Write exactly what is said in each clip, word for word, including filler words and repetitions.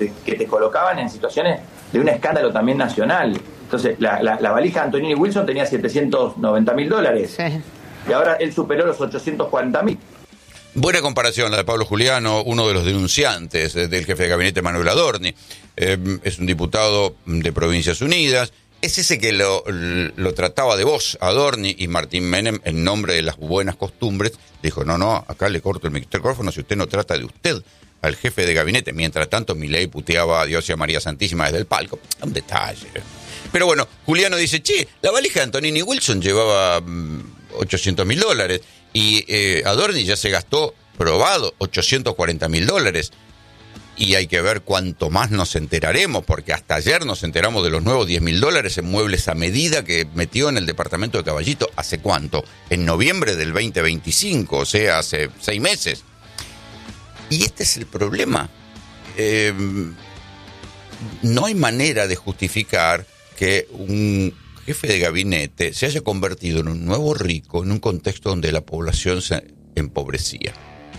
que te colocaban en situaciones de un escándalo también nacional. Entonces, la, la, la valija de Antonini Wilson tenía setecientos noventa mil dólares. Sí. Y ahora él superó los ochocientos cuarenta mil. Buena comparación la de Pablo Juliano, uno de los denunciantes del jefe de gabinete Manuel Adorni. Eh, es un diputado de Provincias Unidas. Es ese que lo, lo trataba de vos, Adorni, y Martín Menem, en nombre de las buenas costumbres, dijo, no, no, acá le corto el micrófono si usted no trata de usted al jefe de gabinete. Mientras tanto, Milei puteaba a Dios y a María Santísima desde el palco. Un detalle. Pero bueno, Juliano dice, che, la valija de Antonini Wilson llevaba ochocientos mil dólares y eh, Adorni ya se gastó, probado, ochocientos cuarenta mil dólares. Y hay que ver cuánto más nos enteraremos, porque hasta ayer nos enteramos de los nuevos diez mil dólares en muebles a medida que metió en el departamento de Caballito. ¿Hace cuánto? En noviembre del veinte veinticinco, o sea, hace seis meses. Y este es el problema. Eh, no hay manera de justificar que un jefe de gabinete se haya convertido en un nuevo rico en un contexto donde la población se empobrecía.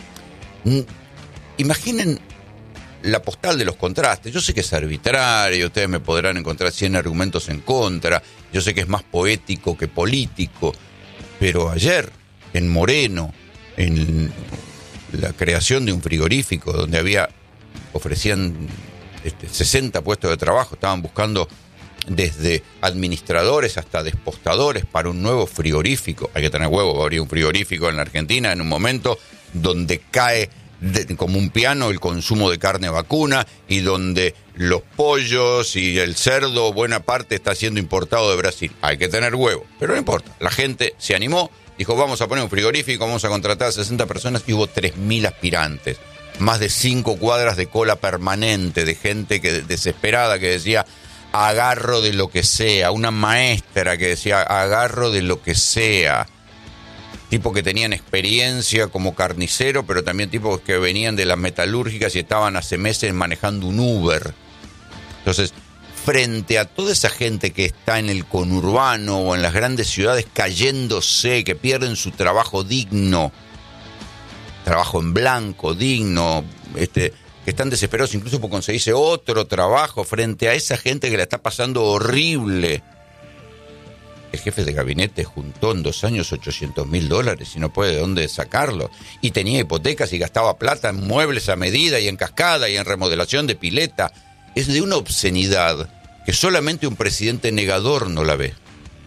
Imaginen la postal de los contrastes. Yo sé que es arbitrario, ustedes me podrán encontrar cien argumentos en contra, yo sé que es más poético que político, pero ayer, en Moreno, en la creación de un frigorífico donde había, ofrecían este, sesenta puestos de trabajo, estaban buscando desde administradores hasta despostadores para un nuevo frigorífico. Hay que tener huevo para abrir un frigorífico en la Argentina en un momento donde cae de, como un piano el consumo de carne vacuna y donde los pollos y el cerdo, buena parte, está siendo importado de Brasil. Hay que tener huevo, pero no importa. La gente se animó, dijo, vamos a poner un frigorífico, vamos a contratar a sesenta personas y hubo tres mil aspirantes. Más de cinco cuadras de cola permanente de gente que desesperada que decía, agarro de lo que sea. Una maestra que decía, agarro de lo que sea. Tipos que tenían experiencia como carnicero, pero también tipos que venían de las metalúrgicas y estaban hace meses manejando un Uber. Entonces, frente a toda esa gente que está en el conurbano o en las grandes ciudades cayéndose, que pierden su trabajo digno, trabajo en blanco, digno, este, que están desesperados incluso por conseguirse otro trabajo, frente a esa gente que la está pasando horrible. El jefe de gabinete juntó en dos años ochocientos mil dólares y no puede de dónde sacarlo. Y tenía hipotecas y gastaba plata en muebles a medida y en cascada y en remodelación de pileta. Es de una obscenidad que solamente un presidente negador no la ve.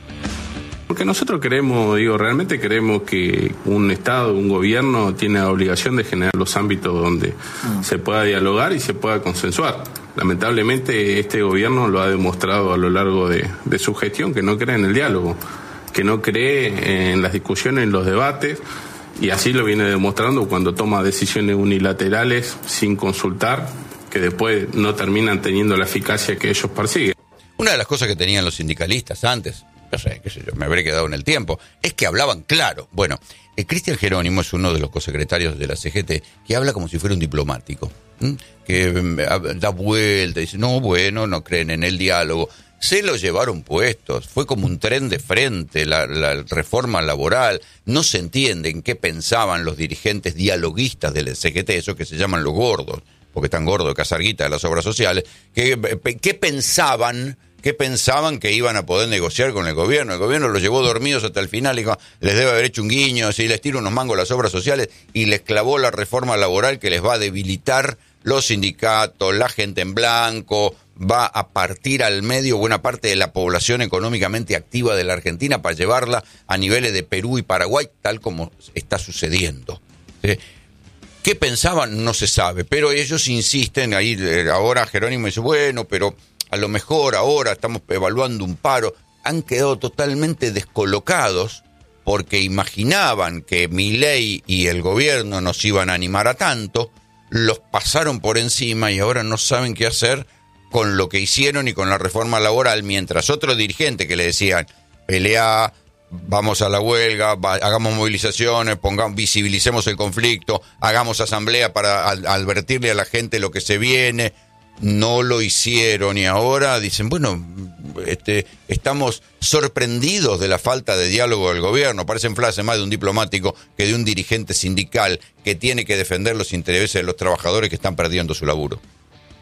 Porque nosotros queremos, digo, realmente queremos que un Estado, un gobierno tiene la obligación de generar los ámbitos donde mm. se pueda dialogar y se pueda consensuar. Lamentablemente este gobierno lo ha demostrado a lo largo de, de su gestión, que no cree en el diálogo, que no cree en las discusiones, en los debates, y así lo viene demostrando cuando toma decisiones unilaterales sin consultar, que después no terminan teniendo la eficacia que ellos persiguen. Una de las cosas que tenían los sindicalistas antes, no sé, qué sé yo, me habré quedado en el tiempo, es que hablaban claro. Bueno, eh, Cristian Jerónimo es uno de los cosecretarios de la C G T que habla como si fuera un diplomático, ¿m? que eh, da vuelta, dice, no, bueno, no creen en el diálogo. Se lo llevaron puestos, fue como un tren de frente, la, la reforma laboral. No se entiende en qué pensaban los dirigentes dialoguistas del C G T, esos que se llaman los gordos, porque están gordos de cazar guita de las obras sociales. ¿Qué, qué pensaban? ¿Qué pensaban que iban a poder negociar con el gobierno? El gobierno los llevó dormidos hasta el final y dijo, les debe haber hecho un guiño, si les tiro unos mangos a las obras sociales, y les clavó la reforma laboral que les va a debilitar los sindicatos, la gente en blanco, va a partir al medio buena parte de la población económicamente activa de la Argentina para llevarla a niveles de Perú y Paraguay, tal como está sucediendo. ¿Sí? ¿Qué pensaban? No se sabe, pero ellos insisten, ahí ahora Jerónimo dice, bueno, pero a lo mejor ahora estamos evaluando un paro. Han quedado totalmente descolocados porque imaginaban que Milei y el gobierno nos iban a animar a tanto, los pasaron por encima y ahora no saben qué hacer con lo que hicieron y con la reforma laboral, mientras otros dirigentes que le decían, pelea, vamos a la huelga, va, hagamos movilizaciones, pongamos, visibilicemos el conflicto, hagamos asamblea para al, advertirle a la gente lo que se viene, no lo hicieron y ahora dicen, bueno, este, estamos sorprendidos de la falta de diálogo del gobierno. Parecen frases más de un diplomático que de un dirigente sindical que tiene que defender los intereses de los trabajadores que están perdiendo su laburo.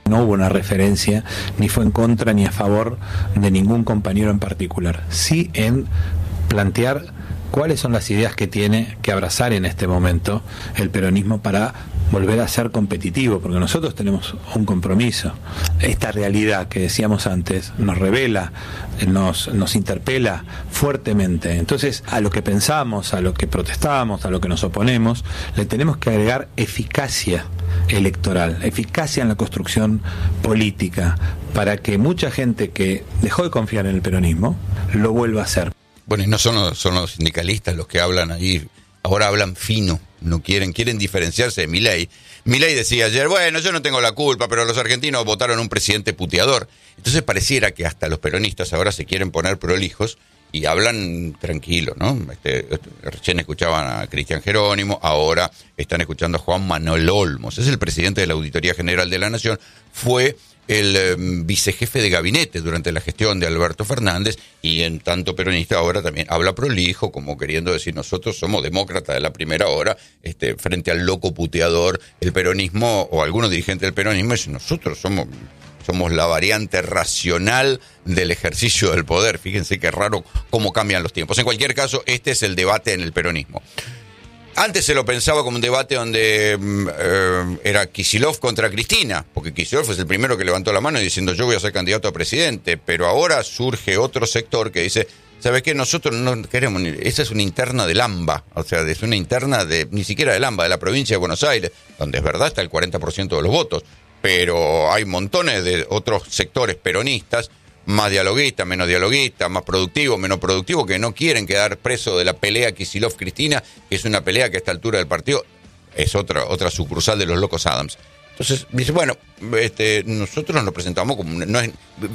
No hubo una referencia, ni fue en contra ni a favor de ningún compañero en particular. Sí en plantear cuáles son las ideas que tiene que abrazar en este momento el peronismo para volver a ser competitivo, porque nosotros tenemos un compromiso. Esta realidad que decíamos antes nos revela, nos, nos interpela fuertemente. Entonces, a lo que pensamos, a lo que protestamos, a lo que nos oponemos, le tenemos que agregar eficacia electoral, eficacia en la construcción política, para que mucha gente que dejó de confiar en el peronismo lo vuelva a hacer. Bueno, y no son los, son los sindicalistas los que hablan ahí, ahora hablan fino, no quieren, quieren diferenciarse de Milei. Milei decía ayer, bueno, yo no tengo la culpa, pero los argentinos votaron un presidente puteador. Entonces pareciera que hasta los peronistas ahora se quieren poner prolijos y hablan tranquilo, ¿no? Este, recién escuchaban a Cristian Jerónimo, ahora están escuchando a Juan Manuel Olmos. Es el presidente de la Auditoría General de la Nación, fue el eh, vicejefe de gabinete durante la gestión de Alberto Fernández, y en tanto peronista ahora también habla prolijo, como queriendo decir, nosotros somos demócratas de la primera hora, este, frente al loco puteador, el peronismo, o algunos dirigentes del peronismo, dicen, nosotros somos, somos la variante racional del ejercicio del poder. Fíjense qué raro cómo cambian los tiempos. En cualquier caso, este es el debate en el peronismo. Antes se lo pensaba como un debate donde eh, era Kicillof contra Cristina, porque Kicillof es el primero que levantó la mano diciendo yo voy a ser candidato a presidente, pero ahora surge otro sector que dice, ¿sabe qué? Nosotros no queremos, esa es una interna del AMBA, o sea, es una interna de ni siquiera del AMBA, de la provincia de Buenos Aires, donde es verdad está el cuarenta por ciento de los votos, pero hay montones de otros sectores peronistas, más dialoguistas, menos dialoguistas, más productivos, menos productivos, que no quieren quedar presos de la pelea Kicillof-Cristina, que es una pelea que a esta altura del partido es otra otra sucursal de los locos Adams. Entonces, dice, bueno, este, nosotros nos presentamos como, no es,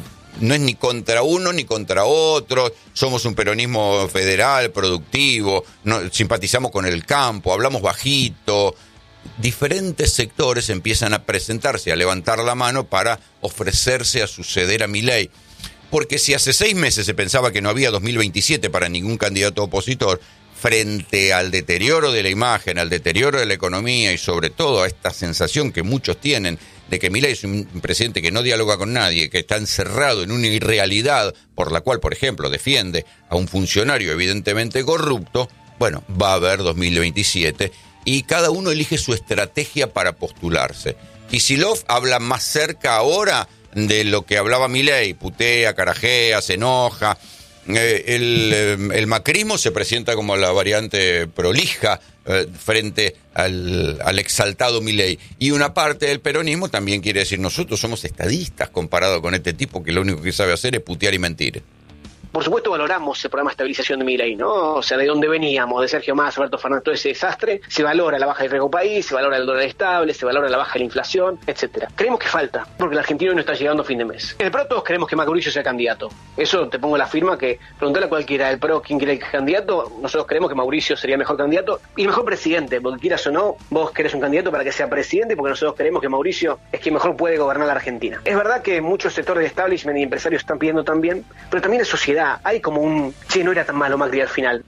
no es ni contra uno ni contra otro, somos un peronismo federal, productivo, no, simpatizamos con el campo, hablamos bajito. Diferentes sectores empiezan a presentarse, a levantar la mano para ofrecerse a suceder a Milei. Porque si hace seis meses se pensaba que no había dos mil veintisiete para ningún candidato opositor, frente al deterioro de la imagen, al deterioro de la economía y sobre todo a esta sensación que muchos tienen de que Milei es un presidente que no dialoga con nadie, que está encerrado en una irrealidad por la cual, por ejemplo, defiende a un funcionario evidentemente corrupto, bueno, va a haber dos mil veintisiete y cada uno elige su estrategia para postularse. Kicillof habla más cerca ahora de lo que hablaba Milei, putea, carajea, se enoja. Eh, el, el macrismo se presenta como la variante prolija eh, frente al, al exaltado Milei. Y una parte del peronismo también quiere decir, nosotros somos estadistas comparado con este tipo que lo único que sabe hacer es putear y mentir. Por supuesto valoramos el programa de estabilización de Milei, ¿no? O sea, de dónde veníamos, de Sergio Massa, Alberto Fernández, todo ese desastre, se valora la baja del riesgo país, se valora el dólar estable, se valora la baja de la inflación, etcétera. Creemos que falta, porque el argentino no está llegando a fin de mes. En el PRO todos queremos que Mauricio sea candidato. Eso te pongo la firma que, preguntarle a cualquiera del PRO quién quiere que sea candidato, nosotros creemos que Mauricio sería mejor candidato y mejor presidente, porque quieras o no, vos querés un candidato para que sea presidente, porque nosotros creemos que Mauricio es quien mejor puede gobernar la Argentina. Es verdad que muchos sectores de establishment y empresarios están pidiendo también, pero también en sociedad hay como un che, no era tan malo Macri al final.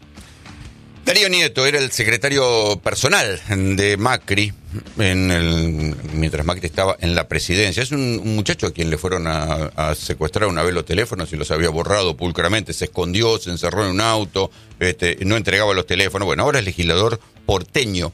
Darío Nieto era el secretario personal de Macri en el, mientras Macri estaba en la presidencia. Es un, un muchacho a quien le fueron a, a secuestrar una vez los teléfonos y los había borrado pulcramente, se escondió, se encerró en un auto, este, no entregaba los teléfonos. Bueno, ahora es legislador porteño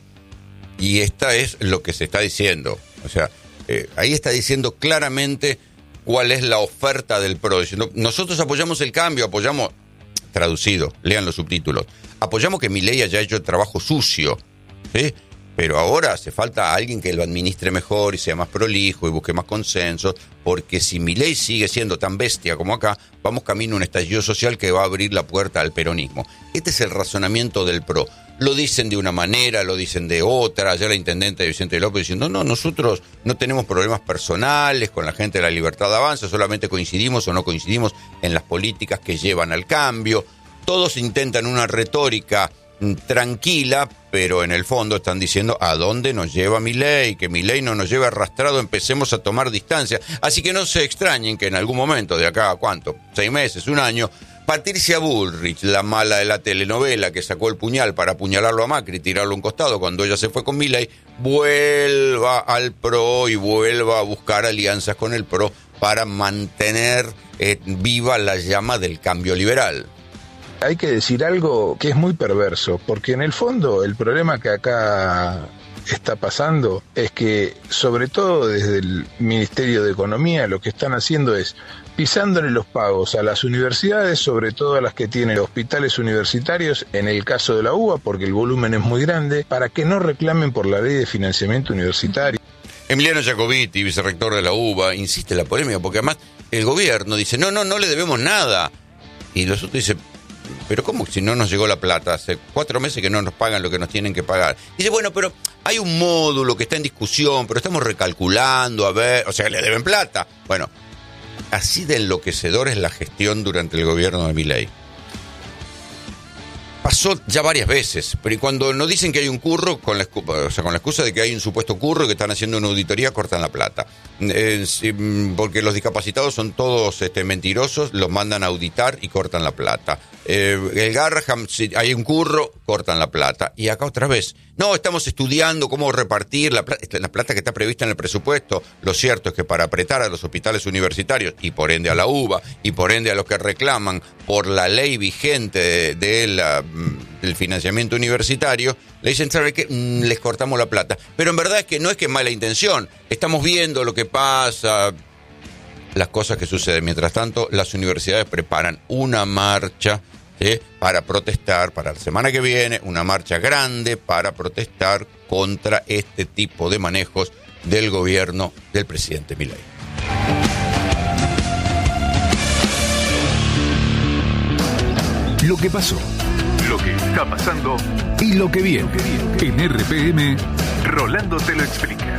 y esta es lo que se está diciendo. O sea, eh, ahí está diciendo claramente cuál es la oferta del PRO, diciendo, nosotros apoyamos el cambio, apoyamos, traducido, lean los subtítulos, apoyamos que Milei haya hecho el trabajo sucio, ¿sí? Pero ahora hace falta alguien que lo administre mejor y sea más prolijo y busque más consenso, porque si Milei sigue siendo tan bestia como acá, vamos camino a un estallido social que va a abrir la puerta al peronismo. Este es el razonamiento del PRO. Lo dicen de una manera, lo dicen de otra. Ayer la intendente Vicente López diciendo, no, nosotros no tenemos problemas personales con la gente de la Libertad de Avanza, solamente coincidimos o no coincidimos en las políticas que llevan al cambio. Todos intentan una retórica tranquila, pero en el fondo están diciendo a dónde nos lleva Milei, que Milei no nos lleve arrastrado, empecemos a tomar distancia. Así que no se extrañen que en algún momento, de acá a cuánto, seis meses, un año, Patricia Bullrich, la mala de la telenovela que sacó el puñal para apuñalarlo a Macri y tirarlo a un costado cuando ella se fue con Milei, vuelva al P R O y vuelva a buscar alianzas con el P R O para mantener eh, viva la llama del cambio liberal. Hay que decir algo que es muy perverso, porque en el fondo el problema que acá está pasando es que, sobre todo desde el Ministerio de Economía, lo que están haciendo es pisándole los pagos a las universidades, sobre todo a las que tienen hospitales universitarios, en el caso de la U B A, porque el volumen es muy grande, para que no reclamen por la ley de financiamiento universitario. Emiliano Jacobiti, vicerrector de la U B A, insiste en la polémica, porque además el gobierno dice, no, no, no le debemos nada. Y los otros dicen, pero ¿cómo si no nos llegó la plata? Hace cuatro meses que no nos pagan lo que nos tienen que pagar. Dice, bueno, pero hay un módulo que está en discusión, pero estamos recalculando, a ver, o sea, le deben plata. Bueno, así de enloquecedor es la gestión durante el gobierno de Milei. Pasó ya varias veces, pero cuando nos dicen que hay un curro, con la, o sea, con la excusa de que hay un supuesto curro y que están haciendo una auditoría, cortan la plata. Eh, porque los discapacitados son todos este, mentirosos, los mandan a auditar y cortan la plata. Eh, el Garraham, si hay un curro, cortan la plata. Y acá otra vez, no, estamos estudiando cómo repartir la plata, la plata que está prevista en el presupuesto. Lo cierto es que para apretar a los hospitales universitarios, y por ende a la U B A, y por ende a los que reclaman por la ley vigente de, de la, del financiamiento universitario, le dicen, ¿sabe qué? Mm, les cortamos la plata. Pero en verdad es que no es que es mala intención, estamos viendo lo que pasa, las cosas que suceden. Mientras tanto, las universidades preparan una marcha, ¿sí?, para protestar, para la semana que viene, una marcha grande para protestar contra este tipo de manejos del gobierno del presidente Milei. Lo que pasó, lo que está pasando y lo que viene. En R P M, Rolando te lo explica.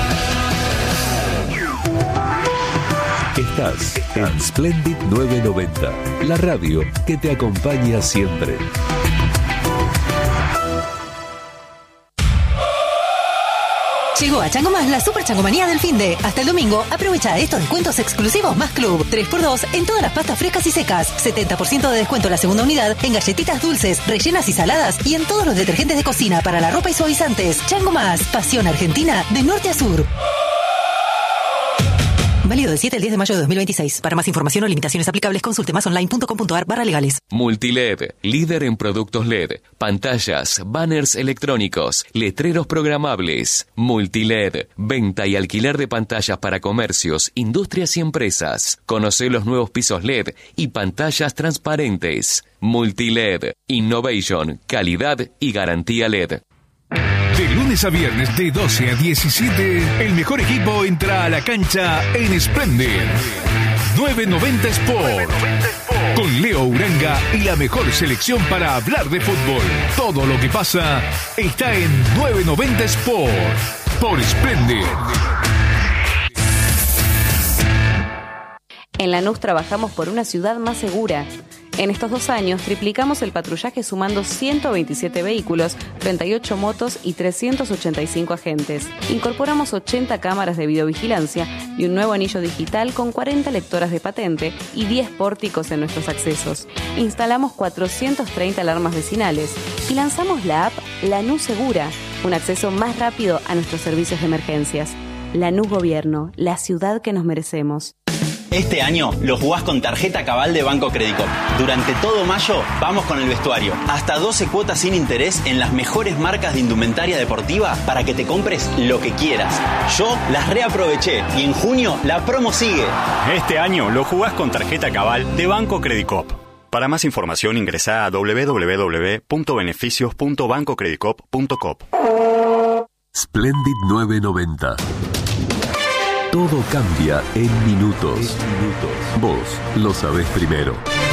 Estás en Splendid novecientos noventa, la radio que te acompaña siempre. Llegó a Chango Más la super changomanía del finde. Hasta el domingo, aprovecha estos descuentos exclusivos más club. tres por dos en todas las pastas frescas y secas. setenta por ciento de descuento la segunda unidad en galletitas dulces, rellenas y saladas y en todos los detergentes de cocina para la ropa y suavizantes. Chango Más, pasión argentina de norte a sur. Válido del siete al diez de mayo de dos mil veintiséis. Para más información o limitaciones aplicables, consulte masonline.com.ar barra legales. Multiled, líder en productos L E D, pantallas, banners electrónicos, letreros programables. Multiled, venta y alquiler de pantallas para comercios, industrias y empresas. Conoce los nuevos pisos L E D y pantallas transparentes. Multiled, innovation, calidad y garantía L E D. De lunes a viernes de doce a diecisiete, el mejor equipo entra a la cancha en Splendid novecientos noventa Sport. Con Leo Uranga y la mejor selección para hablar de fútbol. Todo lo que pasa está en novecientos noventa Sport por Splendid. En Lanús trabajamos por una ciudad más segura. En estos dos años triplicamos el patrullaje sumando ciento veintisiete vehículos, treinta y ocho motos y trescientos ochenta y cinco agentes. Incorporamos ochenta cámaras de videovigilancia y un nuevo anillo digital con cuarenta lectoras de patente y diez pórticos en nuestros accesos. Instalamos cuatrocientas treinta alarmas vecinales y lanzamos la app Lanús Segura, un acceso más rápido a nuestros servicios de emergencias. Lanús Gobierno, la ciudad que nos merecemos. Este año lo jugás con tarjeta Cabal de Banco Credicop. Durante todo mayo vamos con el vestuario. Hasta doce cuotas sin interés en las mejores marcas de indumentaria deportiva para que te compres lo que quieras. Yo las reaproveché y en junio la promo sigue. Este año lo jugás con tarjeta Cabal de Banco Credicop. Para más información ingresá a doble u doble u doble u punto beneficios punto banco credicop punto com. Splendid novecientos noventa. Todo cambia en minutos. minutos. Vos lo sabés primero.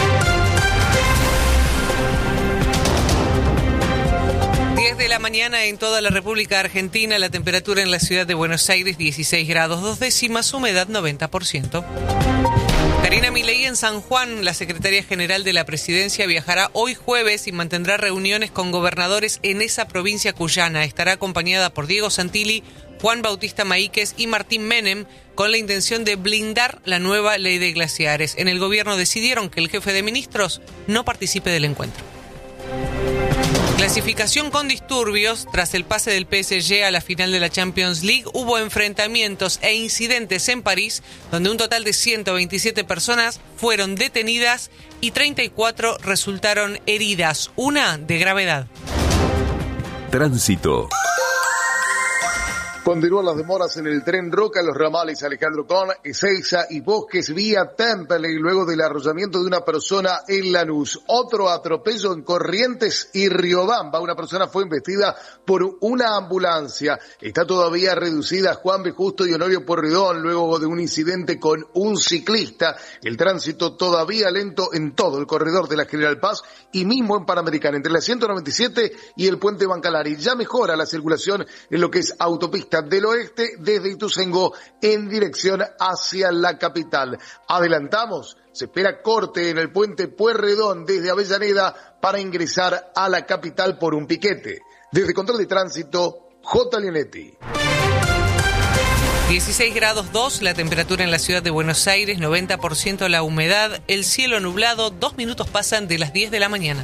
diez de la mañana en toda la República Argentina, la temperatura en la ciudad de Buenos Aires dieciséis grados dos décimas, humedad noventa por ciento. Karina Milei en San Juan, la secretaria general de la presidencia, viajará hoy jueves y mantendrá reuniones con gobernadores en esa provincia cuyana. Estará acompañada por Diego Santilli, Juan Bautista Maíquez y Martín Menem, con la intención de blindar la nueva ley de glaciares. En el gobierno decidieron que el jefe de ministros no participe del encuentro. Clasificación con disturbios. Tras el pase del P S G a la final de la Champions League, hubo enfrentamientos e incidentes en París, donde un total de ciento veintisiete personas fueron detenidas y treinta y cuatro resultaron heridas, una de gravedad. Tránsito. Continúan las demoras en el tren Roca, los ramales Alejandro Con, Ezeiza y Bosques vía Temperley, luego del arrollamiento de una persona en Lanús. Otro atropello en Corrientes y Riobamba. Una persona fue embestida por una ambulancia. Está todavía reducida Juan B. Justo y Honorio Porredón, luego de un incidente con un ciclista. El tránsito todavía lento en todo el corredor de la General Paz y mismo en Panamericana, entre la ciento noventa y siete y el puente Bancalari. Ya mejora la circulación en lo que es autopista del oeste desde Ituzaingó en dirección hacia la capital. Adelantamos, se espera corte en el puente Pueyrredón desde Avellaneda para ingresar a la capital por un piquete. Desde Control de Tránsito, J. Leonetti. dieciséis grados dos, la temperatura en la ciudad de Buenos Aires, noventa por ciento la humedad, el cielo nublado, dos minutos pasan de las diez de la mañana.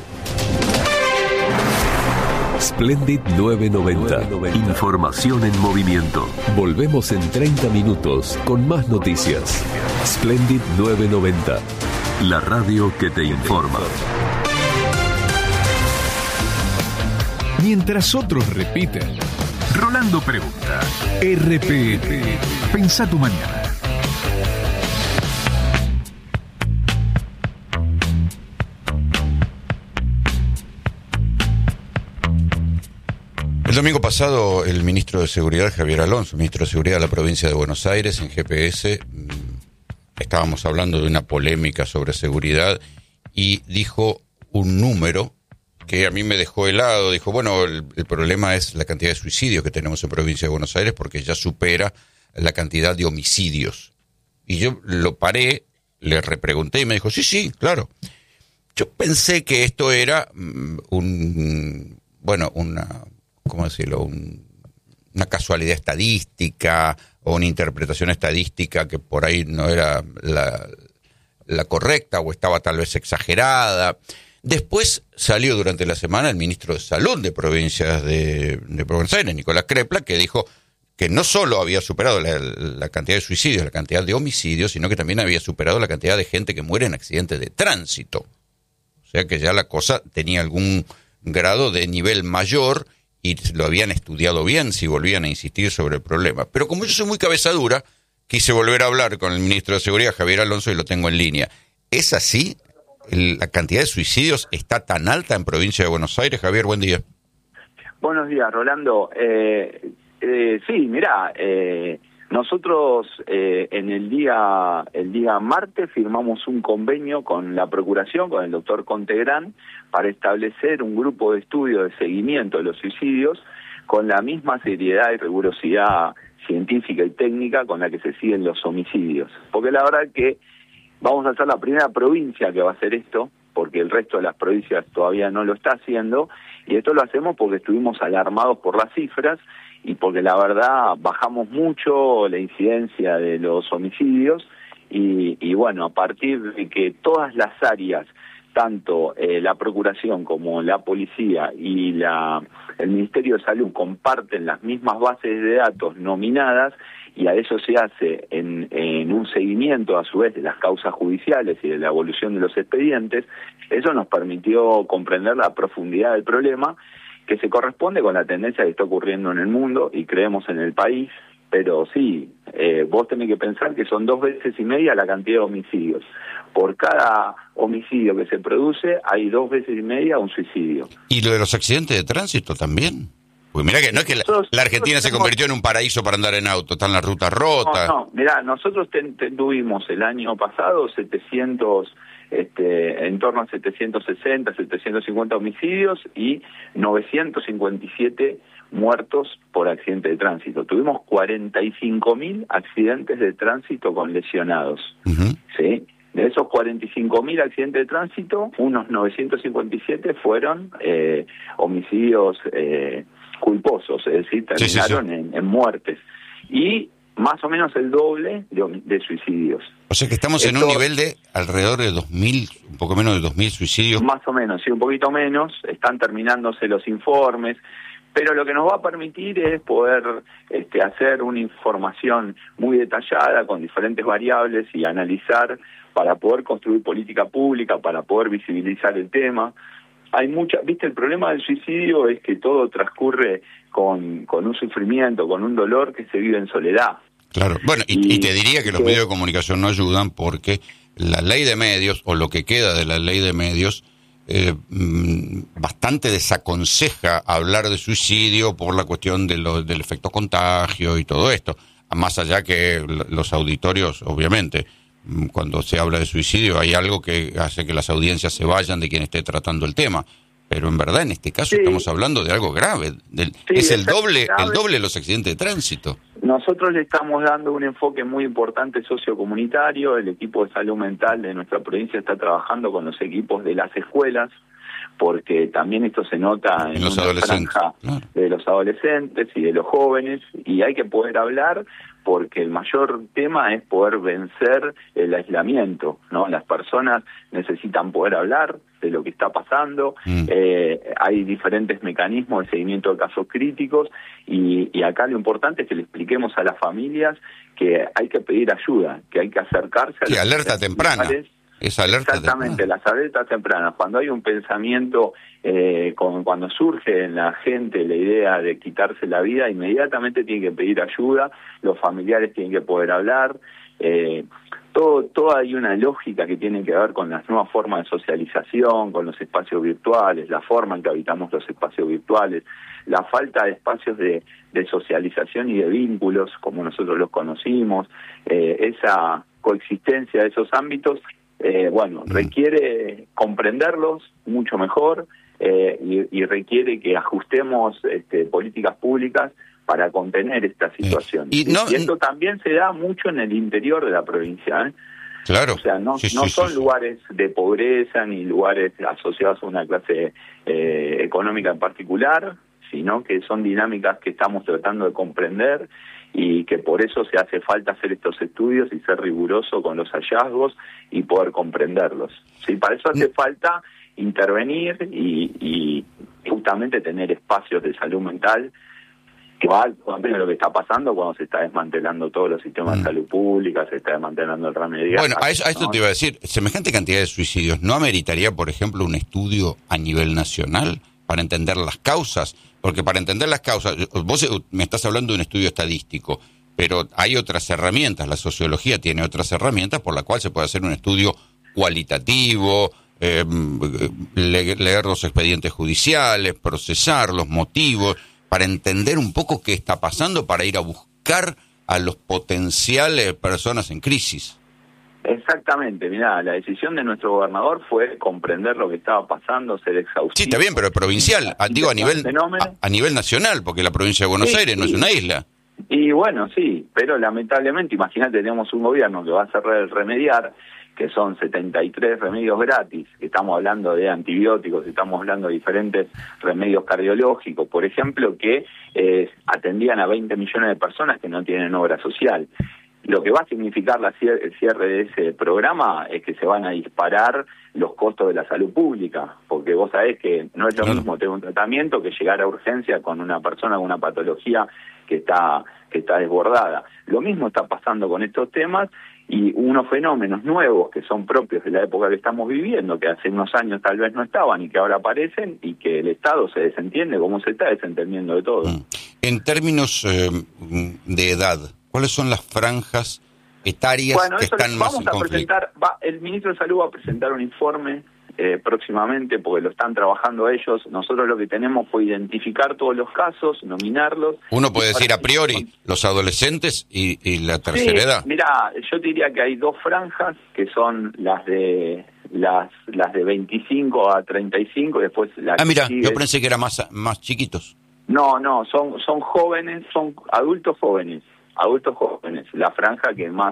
Splendid novecientos noventa. Información en movimiento. Volvemos en treinta minutos con más noticias. Splendid novecientos noventa. La radio que te informa. Mientras otros repiten, Rolando pregunta. R P P. Pensá tu mañana. El domingo pasado, el ministro de Seguridad, Javier Alonso, ministro de Seguridad de la provincia de Buenos Aires, en G P S, estábamos hablando de una polémica sobre seguridad y dijo un número que a mí me dejó helado. Dijo, bueno, el, el problema es la cantidad de suicidios que tenemos en provincia de Buenos Aires porque ya supera la cantidad de homicidios. Y yo lo paré, le repregunté y me dijo, sí, sí, claro. Yo pensé que esto era un, bueno, una... ¿cómo decirlo? Un, una casualidad estadística o una interpretación estadística que por ahí no era la, la correcta o estaba tal vez exagerada. Después salió durante la semana el ministro de Salud de provincias de, de Buenos Aires, Nicolás Crepla, que dijo que no solo había superado la, la cantidad de suicidios, la cantidad de homicidios, sino que también había superado la cantidad de gente que muere en accidentes de tránsito. O sea que ya la cosa tenía algún grado de nivel mayor y lo habían estudiado bien si volvían a insistir sobre el problema. Pero como yo soy muy cabeza dura, quise volver a hablar con el ministro de Seguridad, Javier Alonso, y lo tengo en línea. ¿Es así? ¿La cantidad de suicidios está tan alta en provincia de Buenos Aires? Javier, buen día. Buenos días, Rolando. Eh, eh, sí, mirá, eh, nosotros eh, en el día el día martes firmamos un convenio con la Procuración, con el doctor Contegrán, para establecer un grupo de estudio de seguimiento de los suicidios con la misma seriedad y rigurosidad científica y técnica con la que se siguen los homicidios. Porque la verdad que vamos a ser la primera provincia que va a hacer esto, porque el resto de las provincias todavía no lo está haciendo, y esto lo hacemos porque estuvimos alarmados por las cifras y porque la verdad bajamos mucho la incidencia de los homicidios y, y bueno, a partir de que todas las áreas, tanto eh, la Procuración como la Policía y la el Ministerio de Salud comparten las mismas bases de datos nominadas, y a eso se hace en, en un seguimiento a su vez de las causas judiciales y de la evolución de los expedientes, eso nos permitió comprender la profundidad del problema, que se corresponde con la tendencia que está ocurriendo en el mundo y creemos en el país. Pero sí, eh, vos tenés que pensar que son dos veces y media la cantidad de homicidios. Por cada homicidio que se produce hay dos veces y media un suicidio. ¿Y lo de los accidentes de tránsito también? Pues mira que no es que la, la Argentina se convirtió en un paraíso para andar en auto, están las rutas rotas. No, no, mirá, nosotros ten, ten, tuvimos el año pasado setecientos, este, en torno a setecientos sesenta, setecientos cincuenta homicidios y novecientos cincuenta y siete muertos por accidente de tránsito. Tuvimos cuarenta y cinco mil accidentes de tránsito con lesionados. Uh-huh. ¿Sí? De esos cuarenta y cinco mil accidentes de tránsito, unos novecientos cincuenta y siete fueron eh, homicidios eh, culposos, es decir, terminaron sí, sí, sí. En, en muertes. Y más o menos el doble de, de suicidios. O sea que estamos Esto, en un nivel de alrededor de dos mil, un poco menos de dos mil suicidios. Más o menos, sí, un poquito menos. Están terminándose los informes. Pero lo que nos va a permitir es poder este, hacer una información muy detallada con diferentes variables y analizar para poder construir política pública, para poder visibilizar el tema. Hay mucha, viste, el problema del suicidio es que todo transcurre con, con un sufrimiento, con un dolor que se vive en soledad. Claro, bueno, y, y, y te diría que los que, medios de comunicación no ayudan porque la ley de medios, o lo que queda de la ley de medios, eh, bastante desaconseja hablar de suicidio por la cuestión de lo, del efecto contagio y todo esto. Más allá que los auditorios, obviamente, cuando se habla de suicidio hay algo que hace que las audiencias se vayan de quien esté tratando el tema. Pero en verdad, en este caso, sí, estamos hablando de algo grave. Del, sí, es el doble, grave. el doble de los accidentes de tránsito. Nosotros le estamos dando un enfoque muy importante sociocomunitario. El equipo de salud mental de nuestra provincia está trabajando con los equipos de las escuelas, porque también esto se nota en, en los una franja claro. de los adolescentes y de los jóvenes, y hay que poder hablar porque el mayor tema es poder vencer el aislamiento, ¿no? Las personas necesitan poder hablar de lo que está pasando, mm. eh, hay diferentes mecanismos de seguimiento de casos críticos, y, y acá lo importante es que le expliquemos a las familias que hay que pedir ayuda, que hay que acercarse a sí, las alerta temprana. Esa alerta Exactamente, temprana. Las alertas tempranas. Cuando hay un pensamiento, eh, con, cuando surge en la gente la idea de quitarse la vida, inmediatamente tienen que pedir ayuda, los familiares tienen que poder hablar. Eh, todo, todo hay una lógica que tiene que ver con las nuevas formas de socialización, con los espacios virtuales, la forma en que habitamos los espacios virtuales, la falta de espacios de, de socialización y de vínculos, como nosotros los conocimos, eh, esa coexistencia de esos ámbitos. Eh, bueno, requiere comprenderlos mucho mejor eh, y, y requiere que ajustemos este, políticas públicas para contener esta situación. Eh, y, no, y esto también se da mucho en el interior de la provincia, ¿eh? Claro. O sea, no, sí, no sí, son sí, lugares de pobreza ni lugares asociados a una clase eh, económica en particular, sino que son dinámicas que estamos tratando de comprender y que por eso se hace falta hacer estos estudios y ser riguroso con los hallazgos y poder comprenderlos. Sí, para eso hace falta intervenir y, y justamente tener espacios de salud mental, que va también lo que está pasando cuando se está desmantelando todos los sistemas mm. de salud pública, se está desmantelando el remediar. Bueno, a, eso, a esto ¿no? te iba a decir, semejante cantidad de suicidios, ¿no ameritaría, por ejemplo, un estudio a nivel nacional para entender las causas? Porque para entender las causas, vos me estás hablando de un estudio estadístico, pero hay otras herramientas, la sociología tiene otras herramientas por la cual se puede hacer un estudio cualitativo, eh, le, leer los expedientes judiciales, procesar los motivos, para entender un poco qué está pasando, para ir a buscar a los potenciales personas en crisis. Exactamente, mirá, la decisión de nuestro gobernador fue comprender lo que estaba pasando, ser exhaustivo. Sí, está bien, pero provincial, digo a nivel a, a nivel nacional, porque la provincia de Buenos sí, Aires no sí. es una isla. Y bueno, sí, pero lamentablemente, imagínate, tenemos un gobierno que va a cerrar el remediar, que son setenta y tres remedios gratis, que estamos hablando de antibióticos, estamos hablando de diferentes remedios cardiológicos, por ejemplo, que eh, atendían a veinte millones de personas que no tienen obra social. Lo que va a significar la cier- el cierre de ese programa es que se van a disparar los costos de la salud pública, porque vos sabés que no es lo mismo tener un tratamiento que llegar a urgencia con una persona con una patología que está que está desbordada. Lo mismo está pasando con estos temas y unos fenómenos nuevos que son propios de la época que estamos viviendo, que hace unos años tal vez no estaban y que ahora aparecen, y que el Estado se desentiende como se está desentendiendo de todo. En términos eh, de edad, ¿cuáles son las franjas etarias bueno, que eso están más en vamos a conflicto? presentar, va, el ministro de Salud va a presentar un informe eh, próximamente, porque lo están trabajando ellos. Nosotros lo que tenemos fue identificar todos los casos, nominarlos. Uno puede decir a priori los adolescentes y, y la tercera sí, edad. Mira, yo diría que hay dos franjas, que son las de las las de veinticinco a treinta y cinco, y después la Ah, mira, sigue. yo pensé que eran más, más chiquitos. No, no, son son jóvenes, son adultos jóvenes, adultos jóvenes, la franja que más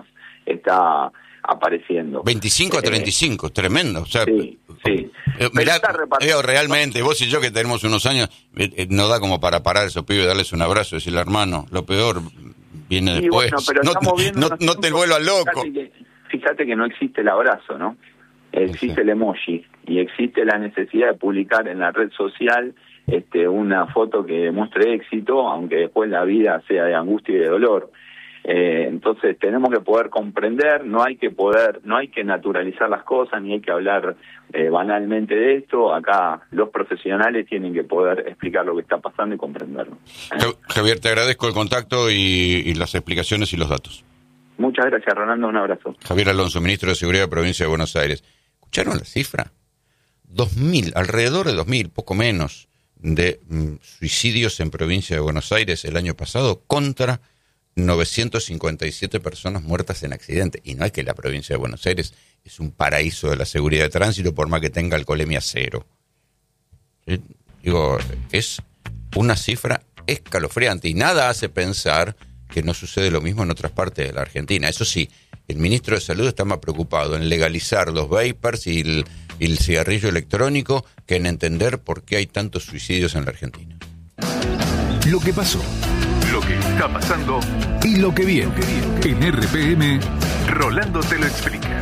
está apareciendo. veinticinco a treinta y cinco, eh, tremendo. O sea, sí, sí. Eh, mirá, eh, realmente, vos y yo que tenemos unos años, eh, eh, no da como para parar a esos pibes, darles un abrazo y decirle, hermano, lo peor viene sí, después. Bueno, pero no, viendo no, no te vuelvas loco. Fíjate que, fíjate que no existe el abrazo, ¿no? Existe sí. el emoji y existe la necesidad de publicar en la red social este, una foto que demuestre éxito, aunque después la vida sea de angustia y de dolor. Eh, entonces tenemos que poder comprender, no hay que poder, no hay que naturalizar las cosas, ni hay que hablar eh, banalmente de esto. Acá los profesionales tienen que poder explicar lo que está pasando y comprenderlo. ¿Eh? Javier, te agradezco el contacto y, y las explicaciones y los datos. Muchas gracias, Rolando, un abrazo. Javier Alonso, ministro de Seguridad de la Provincia de Buenos Aires. ¿Escucharon la cifra? Dos mil, alrededor de dos mil, poco menos, de mm, suicidios en Provincia de Buenos Aires el año pasado contra novecientas cincuenta y siete personas muertas en accidente. Y no es que la provincia de Buenos Aires es un paraíso de la seguridad de tránsito por más que tenga alcoholemia cero. ¿Sí? Digo, es una cifra escalofriante y nada hace pensar que no sucede lo mismo en otras partes de la Argentina. Eso sí, el ministro de Salud está más preocupado en legalizar los vapers y el, y el cigarrillo electrónico que en entender por qué hay tantos suicidios en la Argentina. Lo que pasó, lo que está pasando y lo que viene. En R P M, Rolando te lo explica.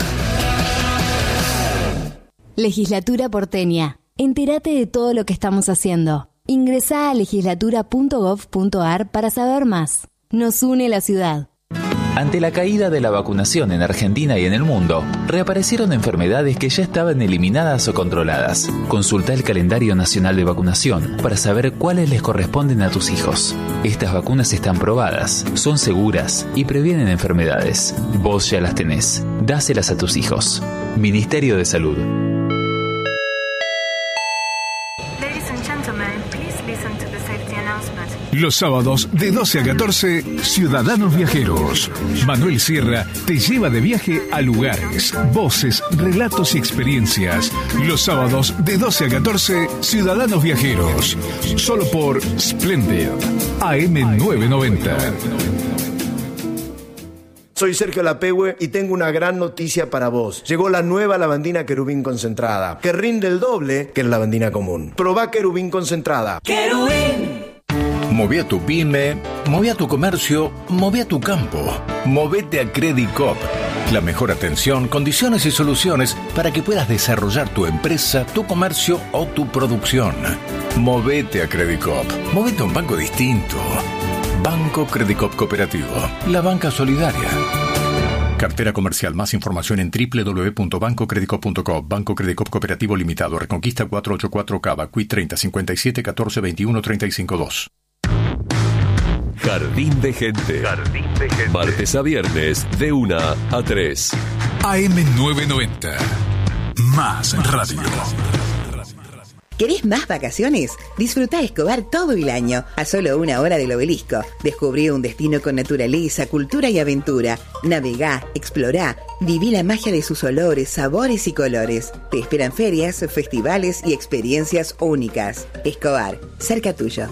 Legislatura porteña. Entérate de todo lo que estamos haciendo. Ingresá a legislatura punto gov punto ar para saber más. Nos une la ciudad. Ante la caída de la vacunación en Argentina y en el mundo, reaparecieron enfermedades que ya estaban eliminadas o controladas. Consulta el calendario nacional de vacunación para saber cuáles les corresponden a tus hijos. Estas vacunas están probadas, son seguras y previenen enfermedades. Vos ya las tenés. Dáselas a tus hijos. Ministerio de Salud. Los sábados de doce a catorce, Ciudadanos Viajeros. Manuel Sierra te lleva de viaje a lugares, voces, relatos y experiencias. Los sábados de doce a catorce, Ciudadanos Viajeros. Solo por Splendid, A M novecientos noventa. Soy Sergio Lapehue y tengo una gran noticia para vos. Llegó la nueva lavandina Querubín concentrada, que rinde el doble que la lavandina común. Probá Querubín concentrada. ¡Querubín! Moví a tu pyme, moví a tu comercio, moví a tu campo. Movete a Credit Coop. La mejor atención, condiciones y soluciones para que puedas desarrollar tu empresa, tu comercio o tu producción. Movete a Credit Coop. Movete a un banco distinto. Banco Credit Coop Cooperativo. La banca solidaria. Cartera comercial. Más información en doble u doble u doble u punto banco credit coop punto com. Banco Credit Coop Cooperativo Limitado. Reconquista cuatrocientos ochenta y cuatro Cava. Q I treinta cincuenta y siete catorce veintiuno treinta y cinco dos. Jardín de Gente. Jardín de Gente. Martes a viernes de una a tres. A M novecientos noventa. Más radio. ¿Querés más vacaciones? Disfrutá Escobar todo el año, a solo una hora del Obelisco. Descubrí un destino con naturaleza, cultura y aventura. Navegá, explorá, viví la magia de sus olores, sabores y colores. Te esperan ferias, festivales y experiencias únicas. Escobar, cerca tuyo.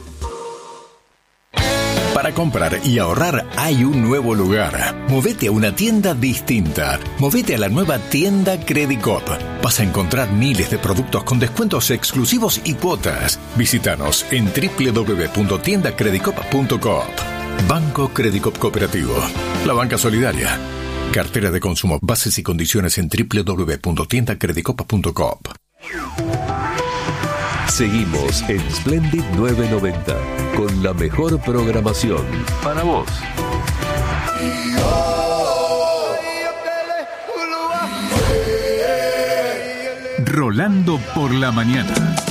Para comprar y ahorrar hay un nuevo lugar. Movete a una tienda distinta. Movete a la nueva tienda Credit Coop. Vas a encontrar miles de productos con descuentos exclusivos y cuotas. Visítanos en doble u doble u doble u punto tienda credit coop punto com. Banco Credit Coop Cooperativo. La banca solidaria. Cartera de consumo. Bases y condiciones en doble u doble u doble u punto tienda credit coop punto com. Seguimos en Splendid novecientos noventa con la mejor programación para vos. Rolando por la mañana.